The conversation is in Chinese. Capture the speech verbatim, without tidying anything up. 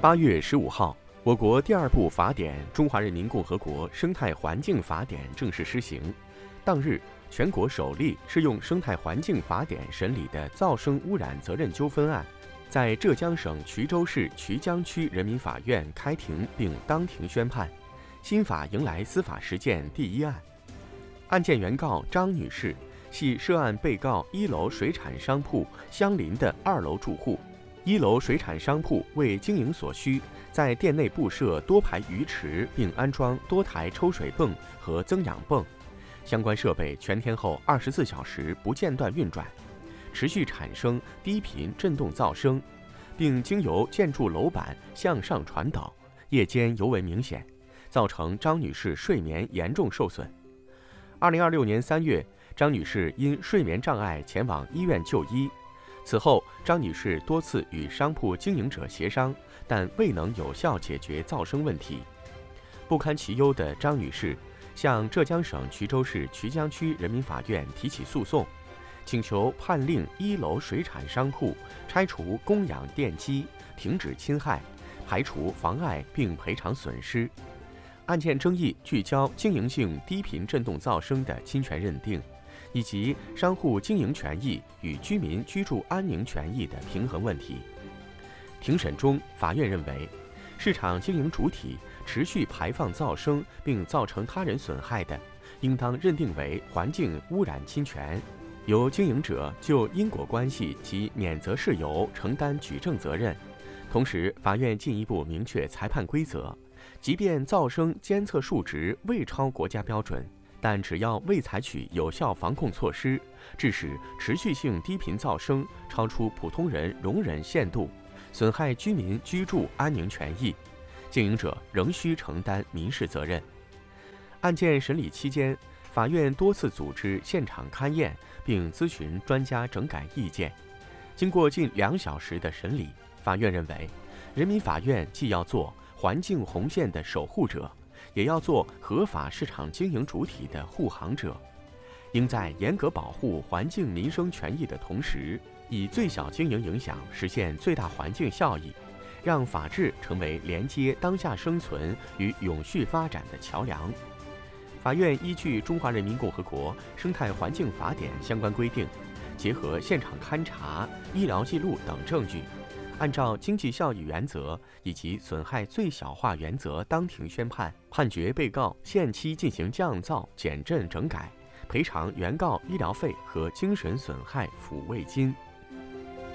八月十五号，我国第二部法典《中华人民共和国生态环境法典》正式施行。当日，全国首例适用生态环境法典审理的噪声污染责任纠纷案，在浙江省衢州市衢江区人民法院开庭并当庭宣判，新法迎来司法实践第一案。案件原告张女士系涉案被告一楼水产商铺相邻的二楼住户。一楼水产商铺为经营所需，在店内布设多排鱼池，并安装多台抽水泵和增氧泵，相关设备全天候二十四小时不间断运转，持续产生低频振动噪声，并经由建筑楼板向上传导，夜间尤为明显，造成张女士睡眠严重受损。二零二六年三月，张女士因睡眠障碍前往医院就医。此后，张女士多次与商铺经营者协商，但未能有效解决噪声问题。不堪其忧的张女士向浙江省衢州市衢江区人民法院提起诉讼，请求判令一楼水产商铺拆除供氧电机，停止侵害，排除妨碍并赔偿损失。案件争议聚焦经营性低频振动噪声的侵权认定，以及商户经营权益与居民居住安宁权益的平衡问题。庭审中，法院认为，市场经营主体持续排放噪声并造成他人损害的，应当认定为环境污染侵权，由经营者就因果关系及免责事由承担举证责任。同时，法院进一步明确裁判规则，即便噪声监测数值未超国家标准，但只要未采取有效防控措施，致使持续性低频噪声超出普通人容忍限度，损害居民居住安宁权益，经营者仍需承担民事责任。案件审理期间，法院多次组织现场勘验，并咨询专家整改意见。经过近两小时的审理，法院认为，人民法院既要做环境红线的守护者，也要做合法市场经营主体的护航者，应在严格保护环境民生权益的同时，以最小经营影响实现最大环境效益，让法治成为连接当下生存与永续发展的桥梁。法院依据《中华人民共和国生态环境法典》相关规定，结合现场勘查、医疗记录等证据，按照经济效益原则以及损害最小化原则当庭宣判，判决被告限期进行降噪、减震整改，赔偿原告医疗费和精神损害抚慰金。